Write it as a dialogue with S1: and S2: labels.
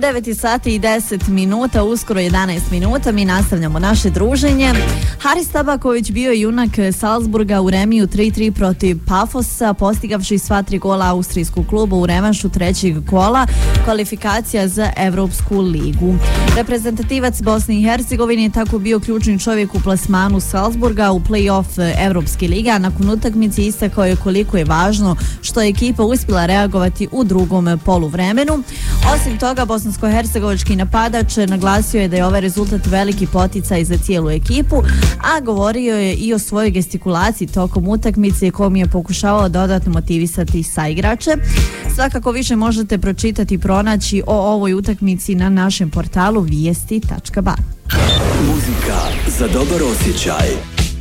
S1: 9 sati i 10 minuta, uskoro 11 minuta, mi nastavljamo naše druženje. Haris Tabaković bio je junak Salzburga u remiju 3-3 protiv Pafosa, postigavši sva 3 gola austrijskog kluba u revanšu trećeg kola kvalifikacija za Evropsku ligu. Reprezentativac Bosne i Hercegovine je tako bio ključni čovjek u plasmanu Salzburga u play-off Evropske lige, a nakon utakmice istakao je koliko je važno što je ekipa uspjela reagovati u drugom poluvremenu. Osim toga, bosansko-hercegovački napadač naglasio je da je ovaj rezultat veliki poticaj za cijelu ekipu, a govorio je i o svojoj gestikulaciji tokom utakmice kom je pokušavao dodatno motivisati saigrače. Svakako više možete pročitati i pronaći o ovoj utakmici na našem portalu vijesti.ba.
S2: Muzika za dobar osjećaj.